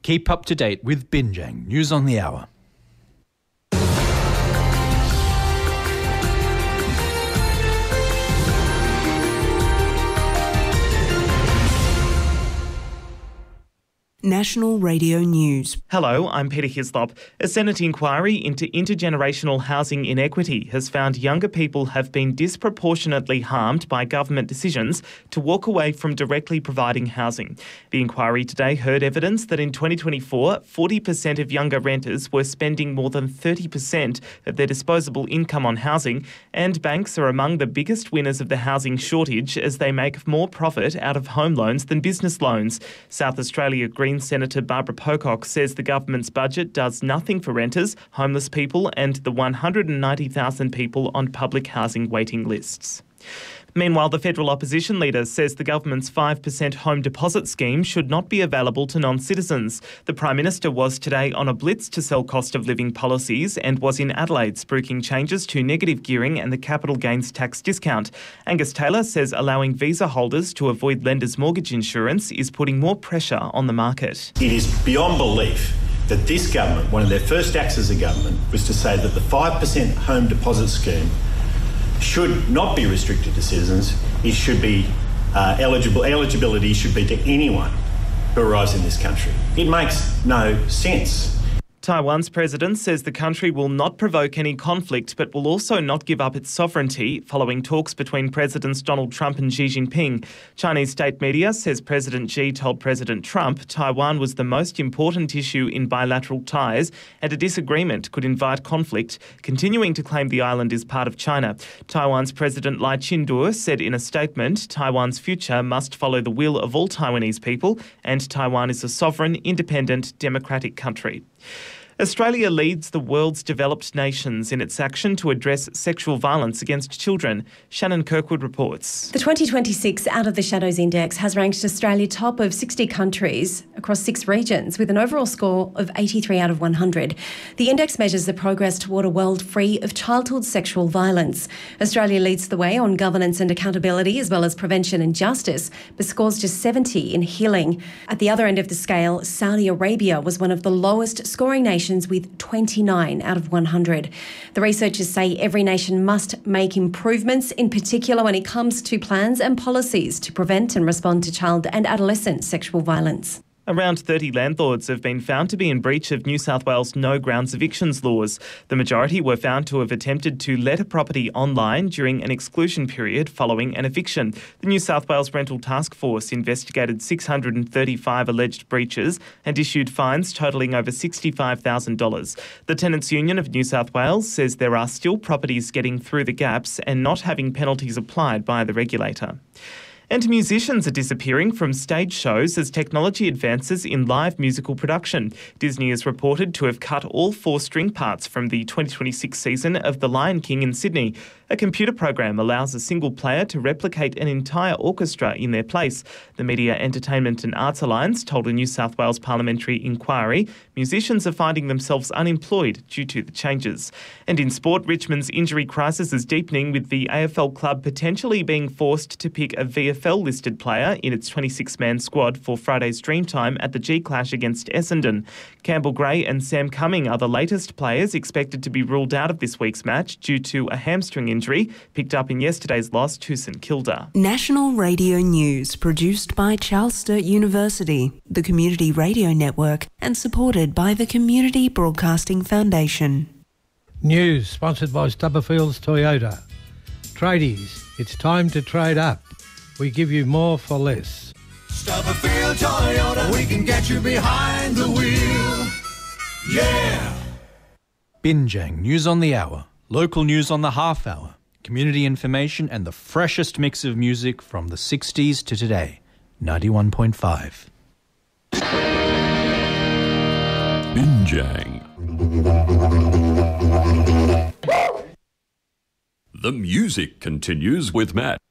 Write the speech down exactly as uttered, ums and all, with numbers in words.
Keep up to date with Binjang News on the Hour. National Radio News. Hello, I'm Peter Hislop. A Senate inquiry into intergenerational housing inequity has found younger people have been disproportionately harmed by government decisions to walk away from directly providing housing. The inquiry today heard evidence that in twenty twenty-four, forty percent of younger renters were spending more than thirty percent of their disposable income on housing, and banks are among the biggest winners of the housing shortage as they make more profit out of home loans than business loans. South Australia Green Senator Barbara Pocock says the government's budget does nothing for renters, homeless people and the one hundred ninety thousand people on public housing waiting lists. Meanwhile, the federal opposition leader says the government's five percent home deposit scheme should not be available to non-citizens. The Prime Minister was today on a blitz to sell cost of living policies and was in Adelaide spruiking changes to negative gearing and the capital gains tax discount. Angus Taylor says allowing visa holders to avoid lenders' mortgage insurance is putting more pressure on the market. It is beyond belief that this government, one of their first acts as a government, was to say that the five percent home deposit scheme should not be restricted to citizens. It should be uh, eligible. Eligibility should be to anyone who arrives in this country. It makes no sense. Taiwan's president says the country will not provoke any conflict but will also not give up its sovereignty following talks between Presidents Donald Trump and Xi Jinping. Chinese state media says President Xi told President Trump Taiwan was the most important issue in bilateral ties and a disagreement could invite conflict, continuing to claim the island is part of China. Taiwan's President Lai Ching-te said in a statement, Taiwan's future must follow the will of all Taiwanese people and Taiwan is a sovereign, independent, democratic country. Australia leads the world's developed nations in its action to address sexual violence against children. Shannon Kirkwood reports. The twenty twenty-six Out of the Shadows Index has ranked Australia top of sixty countries across six regions with an overall score of eighty-three out of one hundred. The index measures the progress toward a world free of childhood sexual violence. Australia leads the way on governance and accountability as well as prevention and justice, but scores just seventy in healing. At the other end of the scale, Saudi Arabia was one of the lowest scoring nations with twenty-nine out of one hundred. The researchers say every nation must make improvements, in particular when it comes to plans and policies to prevent and respond to child and adolescent sexual violence. Around thirty landlords have been found to be in breach of New South Wales no grounds evictions laws. The majority were found to have attempted to let a property online during an exclusion period following an eviction. The New South Wales Rental Task Force investigated six hundred thirty-five alleged breaches and issued fines totalling over sixty-five thousand dollars. The Tenants Union of New South Wales says there are still properties getting through the gaps and not having penalties applied by the regulator. And musicians are disappearing from stage shows as technology advances in live musical production. Disney is reported to have cut all four string parts from the twenty twenty-six season of The Lion King in Sydney. A computer program allows a single player to replicate an entire orchestra in their place. The Media, Entertainment and Arts Alliance told a New South Wales parliamentary inquiry musicians are finding themselves unemployed due to the changes. And in sport, Richmond's injury crisis is deepening with the A F L club potentially being forced to pick a V F L-listed player in its twenty-six man squad for Friday's Dreamtime at the G-Clash against Essendon. Campbell Gray and Sam Cumming are the latest players expected to be ruled out of this week's match due to a hamstring injury picked up in yesterday's loss to St Kilda. National Radio News produced by Charles Sturt University, the Community Radio Network, and supported by the Community Broadcasting Foundation. News sponsored by Stubberfields Toyota. Tradies, it's time to trade up. We give you more for less. Stubberfield Toyota, we can get you behind the wheel. Yeah! Binjang News on the Hour. Local news on the half hour. Community information and the freshest mix of music from the sixties to today. ninety-one point five. Binjang. The music continues with Matt.